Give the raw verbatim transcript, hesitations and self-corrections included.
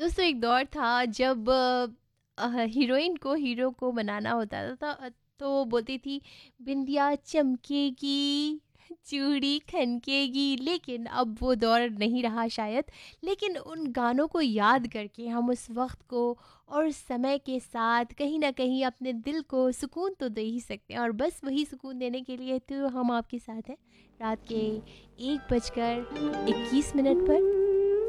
दोस्तों एक दौर था जब अ, हीरोइन को हीरो को बनाना होता था तो, तो वो बोलती थी बिंदिया चमकेगी, चूड़ी खनकेगी। लेकिन अब वो दौर नहीं रहा शायद। लेकिन उन गानों को याद करके हम उस वक्त को और समय के साथ कहीं ना कहीं अपने दिल को सुकून तो दे ही सकते हैं। और बस वही सुकून देने के लिए तो हम आपके साथ हैं रात के एक बजकर इक्कीस मिनट पर।